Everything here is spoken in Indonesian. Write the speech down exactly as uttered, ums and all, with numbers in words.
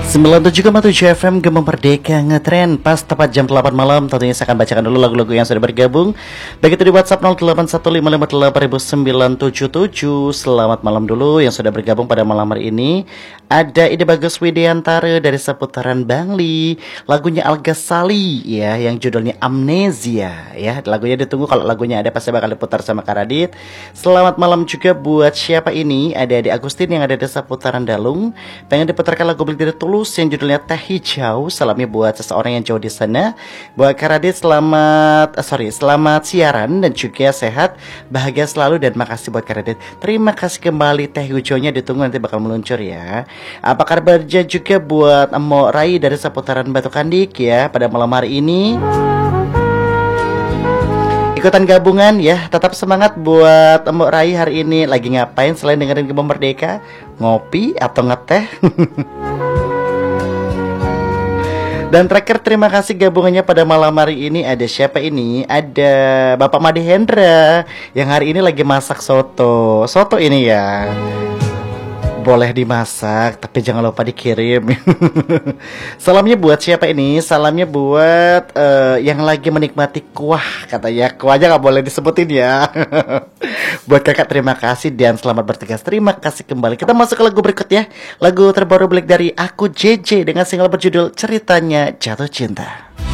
sembilan puluh tujuh koma tujuh F M Gema Merdeka ngetren. Pas tepat jam delapan malam tentunya saya akan bacakan dulu lagu-lagu yang sudah bergabung, baik itu di WhatsApp nol delapan satu lima lima delapan sembilan tujuh tujuh. Selamat malam dulu yang sudah bergabung pada malam hari ini. Ada Ide Bagus Widiantara dari seputaran Bangli, lagunya Al Ghazali ya, yang judulnya Amnesia ya. Lagunya ditunggu, kalau lagunya ada pasti bakal diputar sama Kak Radit. Selamat malam juga buat siapa ini? Ada Ade Agustin yang ada di seputaran Dalung, pengen diputarkan lagu Beli Diri Tulus yang judulnya Teh Hijau. Salamnya buat seseorang yang jauh di sana. Buat Kak Radit selamat uh, sorry selamat siaran dan juga sehat, bahagia selalu, dan makasih buat Kak Radit. Terima kasih kembali, Teh Hijaunya ditunggu, nanti bakal meluncur ya. Apa kabarnya juga buat Emo Rai dari seputaran Batu Kandik ya pada malam hari ini. Ikutan gabungan ya, tetap semangat buat Emo Rai hari ini. Lagi ngapain selain dengerin Gema Merdeka? Ngopi atau ngeteh? Dan terakhir terima kasih gabungannya pada malam hari ini. Ada siapa ini? Ada Bapak Made Hendra yang hari ini lagi masak soto. Soto ini ya boleh dimasak, tapi jangan lupa dikirim. Salamnya buat siapa ini? Salamnya buat uh, yang lagi menikmati kuah, katanya. Kuahnya gak boleh disebutin ya. Buat kakak terima kasih dan selamat bertugas. Terima kasih kembali. Kita masuk ke lagu berikutnya. Lagu terbaru Black dari Aku J J dengan single berjudul Ceritanya Jatuh Cinta.